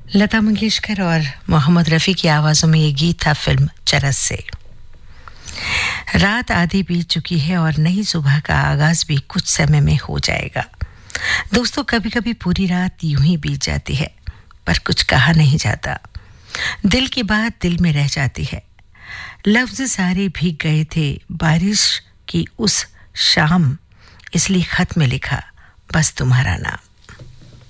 लता मंगेशकर और मोहम्मद रफ़ी की आवाज़ों में ये गीत था फिल्म चरस से। रात आधी बीत चुकी है और नई सुबह का आगाज़ भी कुछ समय में हो जाएगा। दोस्तों, कभी-कभी पूरी रात यूं ही बीत जाती है, पर कुछ कहा नहीं जाता। दिल की बात दिल में रह जाती है। लफ्ज़ सारे भीग गए थे बारिश की उस शाम, इसलिए खत में लिखा बस तुम्हारा नाम।